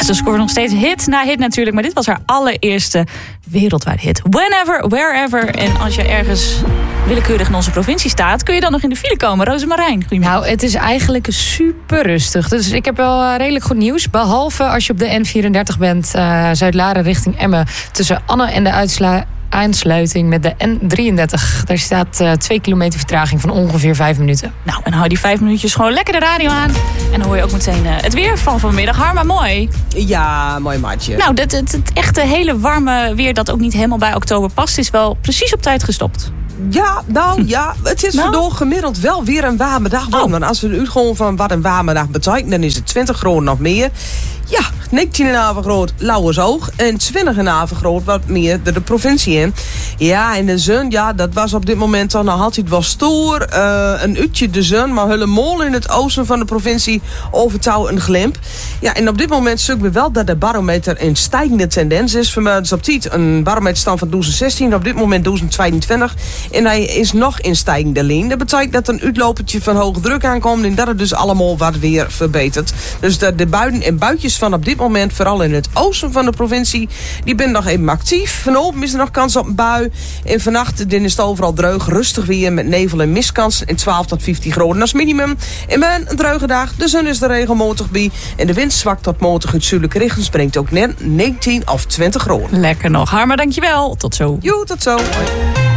ze scoort nog steeds hit na hit natuurlijk. Maar dit was haar allereerste wereldwijde hit. Whenever, wherever. En als je ergens willekeurig in onze provincie staat, kun je dan nog in de file komen. Rosemarijn, goedemiddag. Nou, het is eigenlijk super rustig. Dus ik heb wel redelijk goed nieuws. Behalve als je op de N34 bent, Zuid-Laren richting Emmen. Tussen Anne en de aansluiting met de N33. Daar staat 2 kilometer vertraging van ongeveer 5 minuten. Nou, en hou die 5 minuutjes gewoon lekker de radio aan. En dan hoor je ook meteen het weer van vanmiddag. Harma, mooi. Ja, mooi maatje. Nou, het echte hele warme weer dat ook niet helemaal bij oktober past, is wel precies op tijd gestopt. Ja, het is vandaag gemiddeld wel weer een warme dag. Want als we uitgaan van wat een warme dag betekent, dan is het 20 graden of meer. Ja, 19,5 graden Lauwershoog en 20,5 graden wat meer de provincie in. Ja, en de zon, ja, dat was op dit moment dan nog altijd wel stoer. Een uurtje de zon, maar helemaal in het oosten van de provincie overtouw een glimp. Ja, en op dit moment zoeken we wel dat de barometer een stijgende tendens is. Vanmiddag op tijd een barometerstand van 2016, op dit moment 2022. En hij is nog in stijgende lijn. Dat betekent dat een uitlopertje van hoge druk aankomt en dat het dus allemaal wat weer verbetert. Dus de buien en buitjes van op dit moment, vooral in het oosten van de provincie, die ben nog even actief. Vanochtend is er nog kans op een bui. En vannacht is het overal dreug, rustig weer met nevel en mistkans en 12 tot 15 graden als minimum. En met een druige dag, de zon is er regelmatig bij en de wind zwakt tot matig uit zuidelijke richting, springt ook net 19 of 20 graden. Lekker nog. Harma, dankjewel. Tot zo. Jo, tot zo.